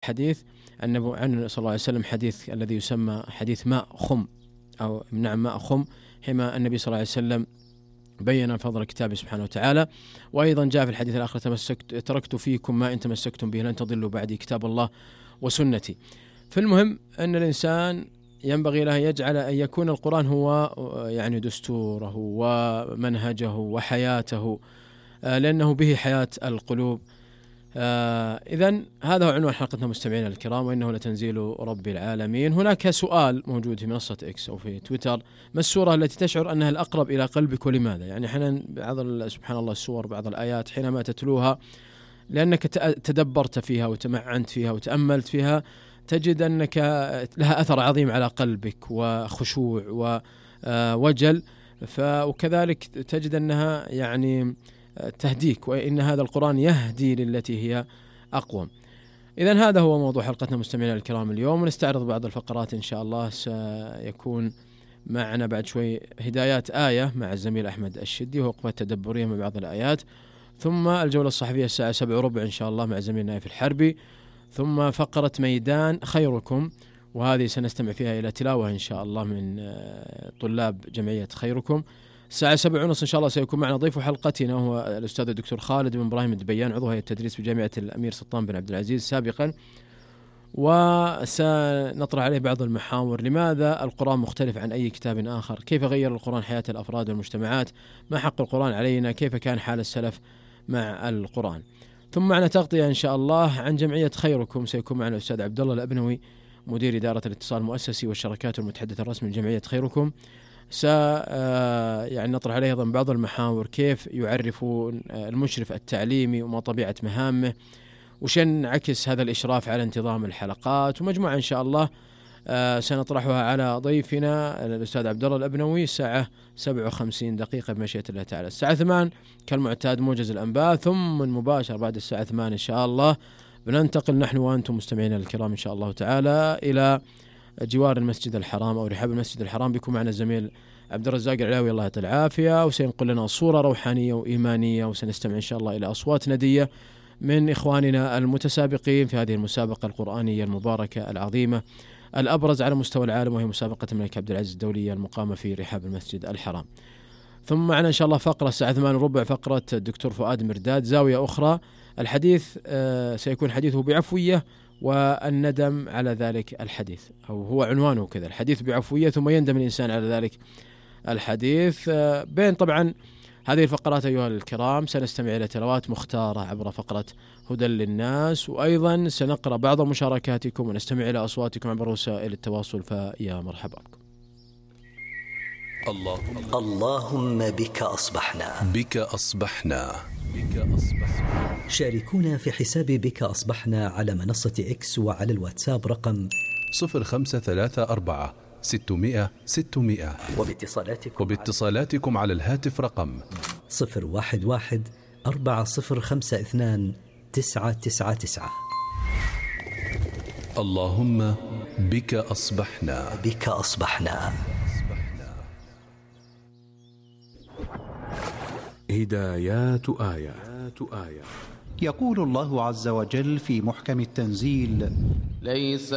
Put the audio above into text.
الحديث أنه عن صلى الله عليه وسلم حديث الذي يسمى حديث ماء خم، أو نعم ماء خم، حين النبي صلى الله عليه وسلم بين فضل كتابه سبحانه وتعالى. وأيضا جاء في الحديث الآخر تركت فيكم ما إن تمسكتم به لن تضلوا بعدي كتاب الله وسنتي. فالمهم أن الإنسان ينبغي له يجعل أن يكون القرآن هو يعني دستوره ومنهجه وحياته، لأنه به حياة القلوب. إذن هذا هو عنوان حلقتنا مستمعينا الكرام، وإنه لتنزيل رب العالمين. هناك سؤال موجود في منصة إكس أو في تويتر: ما السورة التي تشعر أنها الأقرب إلى قلبك ولماذا؟ يعني حين بعض سبحان الله السور بعض الآيات حينما تتلوها لأنك تدبرت فيها وتمعنت فيها وتأملت فيها تجد أنك لها أثر عظيم على قلبك وخشوع ووجل، وكذلك تجد أنها يعني تهديك، وإن هذا القرآن يهدي للتي هي أقوم. إذن هذا هو موضوع حلقتنا مستمعينا الكرام اليوم، ونستعرض بعض الفقرات إن شاء الله. سيكون معنا بعد شوي هدايات آية مع الزميل أحمد الشدي ووقفة تدبرية مع بعض الآيات، ثم الجولة الصحفية الساعة 7:15 إن شاء الله مع زميل نايف الحربي، ثم فقرة ميدان خيركم، وهذه سنستمع فيها إلى تلاوة إن شاء الله من طلاب جمعية خيركم. الساعة 7:30 إن شاء الله سيكون معنا ضيف حلقتنا هو الأستاذ الدكتور خالد بن إبراهيم الدبيان، عضو هيئة التدريس بجامعة الأمير سلطان بن عبد العزيز سابقا، وسنطرح عليه بعض المحاور: لماذا القرآن مختلف عن أي كتاب آخر؟ كيف غير القرآن حياة الأفراد والمجتمعات؟ ما حق القرآن علينا؟ كيف كان حال السلف مع القرآن؟ ثم معنا تغطية إن شاء الله عن جمعية خيركم، سيكون معنا الأستاذ عبد الله الأبنوي مدير إدارة الاتصال المؤسسي والشركات المتحدث الرسمي لجمعية خيركم. يعني نطرح عليه أيضا بعض المحاور: كيف يعرف المشرف التعليمي وما طبيعة مهامه، وشن عكس هذا الإشراف على انتظام الحلقات، ومجموعة إن شاء الله سنطرحها على ضيفنا الأستاذ عبد الله الأبنوي الساعة 57 دقيقة بمشيئة الله تعالى. الساعة 8 كالمعتاد موجز الأنباء، ثم مباشر بعد الساعة 8 إن شاء الله بننتقل نحن وأنتم مستمعينا الكرام إن شاء الله تعالى إلى جوار المسجد الحرام أو رحاب المسجد الحرام. بكم معنا الزميل عبد الرزاق العلاوي الله يطول العافية، وسينقل لنا صورة روحانية وإيمانية، وسنستمع إن شاء الله إلى أصوات ندية من إخواننا المتسابقين في هذه المسابقة القرآنية المباركة العظيمة الأبرز على مستوى العالم، وهي مسابقة الملك عبد العزيز الدولية المقامة في رحاب المسجد الحرام. ثم معنا إن شاء الله فقرة الساعة 8:15 فقرة الدكتور فؤاد مرداد زاوية أخرى. الحديث سيكون حديثه بعفوية والندم على ذلك الحديث، أو هو عنوانه كذا: الحديث بعفوية ثم يندم الإنسان على ذلك الحديث. بين طبعا هذه الفقرات أيها الكرام سنستمع إلى تلاوات مختارة عبر فقرة هدى للناس، وأيضا سنقرأ بعض مشاركاتكم ونستمع إلى أصواتكم عبر وسائل التواصل، فيا مرحبا بكم. اللهم بك أصبحنا، بك أصبحنا. شاركونا في حساب بك أصبحنا على منصة إكس وعلى الواتساب رقم 0534 600 600، وباتصالاتكم على الهاتف رقم 011 4052 999. اللهم بك أصبحنا، بك أصبحنا. هدايات آية. يقول الله عز وجل في محكم التنزيل: ليس